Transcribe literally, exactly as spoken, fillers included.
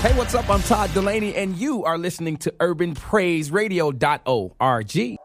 Hey, what's up? I'm Todd Delaney, and you are listening to urban praise radio dot org.